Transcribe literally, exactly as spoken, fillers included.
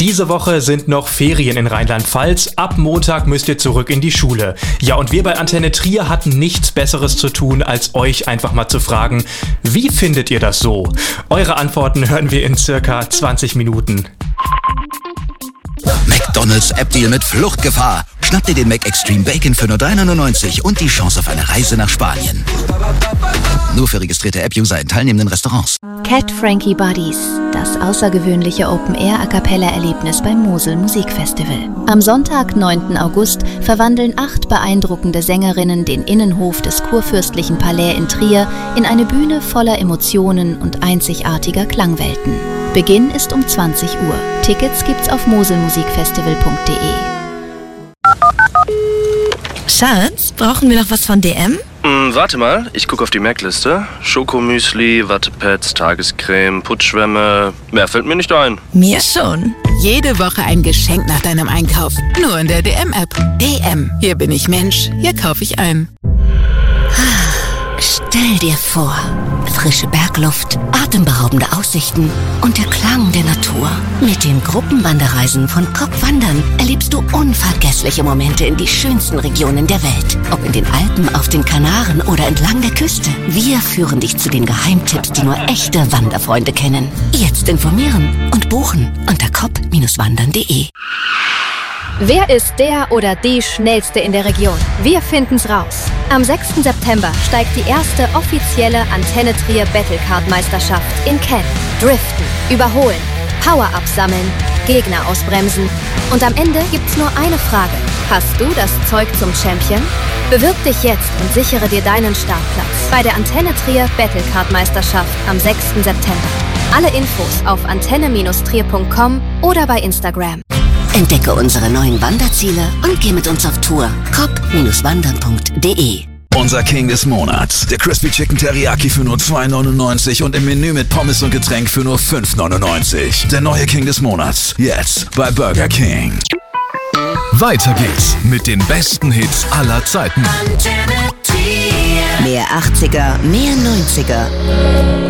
Diese Woche sind noch Ferien in Rheinland-Pfalz. Ab Montag müsst ihr zurück in die Schule. Ja, und wir bei Antenne Trier hatten nichts Besseres zu tun, als euch einfach mal zu fragen, wie findet ihr das so? Eure Antworten hören wir in circa zwanzig Minuten. McDonald's App-Deal mit Fluchtgefahr. Schnapp dir den Mac Extreme Bacon für nur drei neunundneunzig und die Chance auf eine Reise nach Spanien. Nur für registrierte App-User in teilnehmenden Restaurants. Cat Frankie Buddies, das außergewöhnliche Open-Air-A-Cappella-Erlebnis beim Mosel Musikfestival. Am Sonntag, neunten August, verwandeln acht beeindruckende Sängerinnen den Innenhof des Kurfürstlichen Palais in Trier in eine Bühne voller Emotionen und einzigartiger Klangwelten. Beginn ist um zwanzig Uhr. Tickets gibt's auf moselmusikfestival punkt de. Schatz, brauchen wir noch was von D M? Hm, warte mal, ich gucke auf die Merkliste. Schokomüsli, Wattepads, Tagescreme, Putzschwämme. Mehr fällt mir nicht ein. Mir schon. Jede Woche ein Geschenk nach deinem Einkauf. Nur in der D M-App. D M. Hier bin ich Mensch. Hier kaufe ich ein. Stell dir vor, frische Bergluft, atemberaubende Aussichten und der Klang der Natur. Mit den Gruppenwanderreisen von K O P Wandern erlebst du unvergessliche Momente in die schönsten Regionen der Welt. Ob in den Alpen, auf den Kanaren oder entlang der Küste. Wir führen dich zu den Geheimtipps, die nur echte Wanderfreunde kennen. Jetzt informieren und buchen unter k o p wandern punkt de. Wer ist der oder die Schnellste in der Region? Wir finden's raus. Am sechsten September steigt die erste offizielle Antenne Trier Battlecard-Meisterschaft in Cannes. Driften, überholen, Power-Ups sammeln, Gegner ausbremsen. Und am Ende gibt's nur eine Frage. Hast du das Zeug zum Champion? Bewirb dich jetzt und sichere dir deinen Startplatz bei der Antenne Trier Battlecard-Meisterschaft am sechsten September. Alle Infos auf antenne trier punkt com oder bei Instagram. Entdecke unsere neuen Wanderziele und geh mit uns auf Tour. k o p wandern punkt de. Unser King des Monats. Der Crispy Chicken Teriyaki für nur zwei neunundneunzig und im Menü mit Pommes und Getränk für nur fünf neunundneunzig. Der neue King des Monats. Jetzt bei Burger King. Weiter geht's mit den besten Hits aller Zeiten. Mehr achtziger, mehr neunziger.